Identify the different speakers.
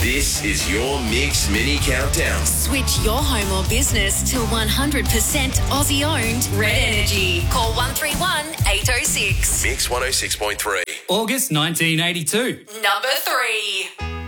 Speaker 1: This is your Mix Mini Countdown.
Speaker 2: Switch your home or business to 100% Aussie owned Red Energy. Call 131 806.
Speaker 1: Mix 106.3.
Speaker 3: August 1982.
Speaker 2: Number 3.